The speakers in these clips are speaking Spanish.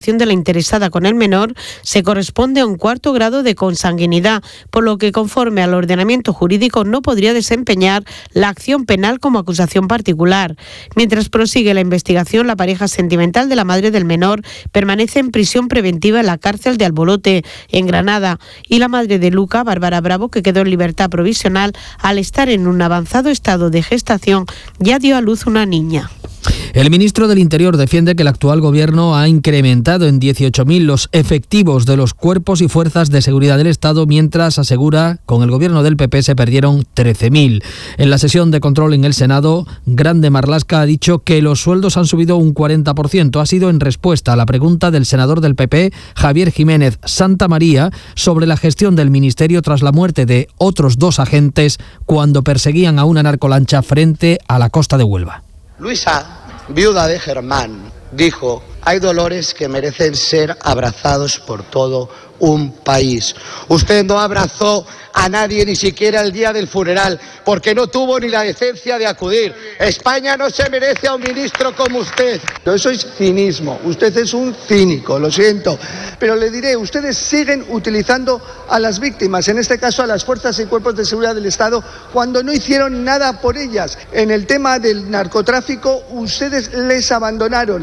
relación de la interesada con el menor se corresponde a un cuarto grado de consanguinidad, por lo que conforme al ordenamiento jurídico no podría desempeñar la acción penal como acusación particular. Mientras prosigue la investigación, la pareja sentimental de la madre del menor permanece en prisión preventiva en la cárcel de Albolote, en Granada, y la madre de Luca, Bárbara Bravo, que quedó en libertad provisional al estar en un avanzado estado de gestación, ya dio a luz una niña. El ministro del Interior defiende que el actual gobierno ha incrementado en 18.000 los efectivos de los cuerpos y fuerzas de seguridad del Estado, mientras asegura con el gobierno del PP se perdieron 13.000. En la sesión de control en el Senado, Grande Marlaska ha dicho que los sueldos han subido un 40%. Ha sido en respuesta a la pregunta del senador del PP, Javier Jiménez Santamaría, sobre la gestión del ministerio tras la muerte de otros 2 agentes cuando perseguían a una narcolancha frente a la costa de Huelva. Luisa, viuda de Germán, dijo: hay dolores que merecen ser abrazados por todo un país. Usted no abrazó a nadie, ni siquiera el día del funeral, porque no tuvo ni la decencia de acudir. España no se merece a un ministro como usted. Eso es cinismo. Usted es un cínico, lo siento. Pero le diré, ustedes siguen utilizando a las víctimas, en este caso a las fuerzas y cuerpos de seguridad del Estado, cuando no hicieron nada por ellas. En el tema del narcotráfico, ustedes les abandonaron.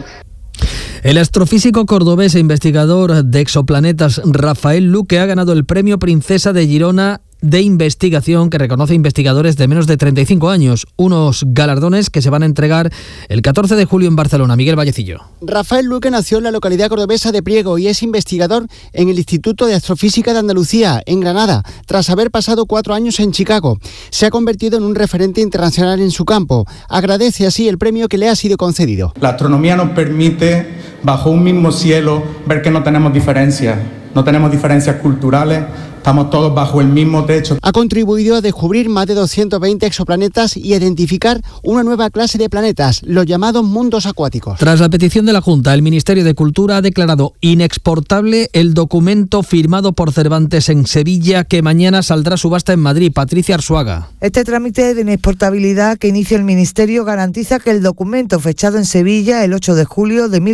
El astrofísico cordobés e investigador de exoplanetas Rafael Luque ha ganado el Premio Princesa de Girona de investigación que reconoce investigadores de menos de 35 años, unos galardones que se van a entregar el 14 de julio en Barcelona. Miguel Vallecillo. Rafael Luque nació en la localidad cordobesa de Priego y es investigador en el Instituto de Astrofísica de Andalucía, en Granada, tras haber pasado 4 años en Chicago. Se ha convertido en un referente internacional en su campo. Agradece así el premio que le ha sido concedido. La astronomía nos permite, bajo un mismo cielo, ver que no tenemos diferencias culturales. Estamos todos bajo el mismo techo. Ha contribuido a descubrir más de 220 exoplanetas y a identificar una nueva clase de planetas, los llamados mundos acuáticos. Tras la petición de la Junta, el Ministerio de Cultura ha declarado inexportable el documento firmado por Cervantes en Sevilla, que mañana saldrá a subasta en Madrid. Patricia Arzuaga. Este trámite de inexportabilidad que inicia el Ministerio garantiza que el documento fechado en Sevilla el 8 de julio de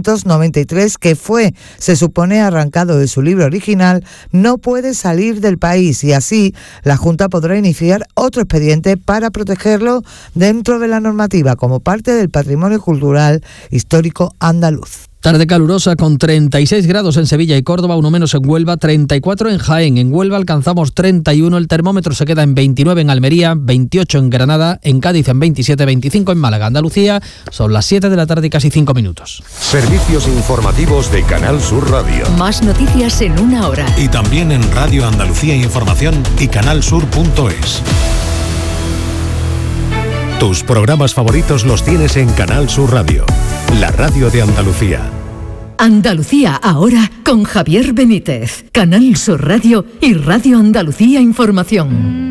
1593, que se supone, arrancado de su libro original, no puede salir del país, y así la Junta podrá iniciar otro expediente para protegerlo dentro de la normativa como parte del patrimonio cultural histórico andaluz. Tarde calurosa con 36 grados en Sevilla y Córdoba, uno menos en Huelva, 34 en Jaén. En Huelva alcanzamos 31, el termómetro se queda en 29 en Almería, 28 en Granada, en Cádiz en 27, 25 en Málaga. Andalucía, son las 7 de la tarde y casi 5 minutos. Servicios informativos de Canal Sur Radio. Más noticias en una hora. Y también en Radio Andalucía Información y canalsur.es. Tus programas favoritos los tienes en Canal Sur Radio, la radio de Andalucía. Andalucía ahora con Javier Benítez, Canal Sur Radio y Radio Andalucía Información.